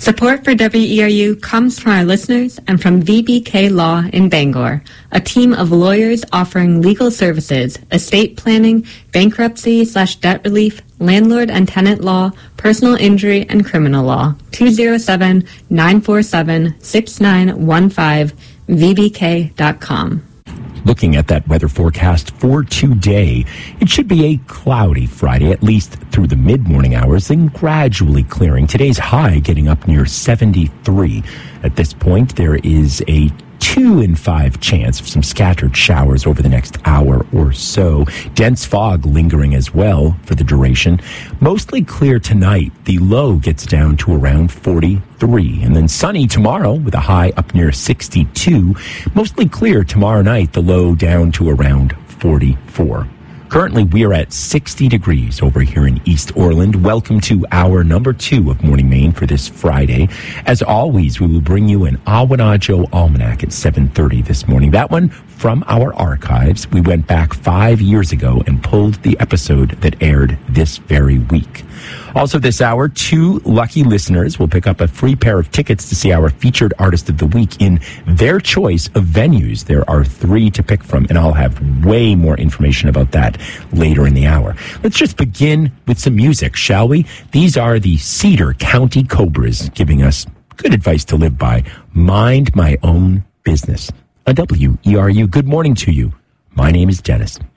Support for WERU comes from our listeners and from VBK Law in Bangor, a team of lawyers offering legal services, estate planning, bankruptcy/debt relief, landlord and tenant law, personal injury, and criminal law. 207-947-6915, vbk.com. Looking at that weather forecast for today, it should be a cloudy Friday, at least through the mid-morning hours, then gradually clearing. Today's high getting up near 73. At this point, there is a 2 in 5 chance of some scattered showers over the next hour or so. Dense fog lingering as well for the duration. Mostly clear tonight. The low gets down to around 43. And then sunny tomorrow with a high up near 62. Mostly clear tomorrow night. The low down to around 44. Currently, we are at 60 degrees over here in East Orland. Welcome to hour number 2 of Morning Maine for this Friday. As always, we will bring you an Awanajo Almanac at 7:30 this morning. That one from our archives. We went back 5 years ago and pulled the episode that aired this very week. Also this hour, 2 lucky listeners will pick up a free pair of tickets to see our featured artist of the week in their choice of venues. There are 3 to pick from, and I'll have way more information about that later in the hour. Let's just begin with some music, shall we? These are the Cedar County Cobras giving us good advice to live by. Mind my own business. A WERU. Good morning to you. My name is Dennis.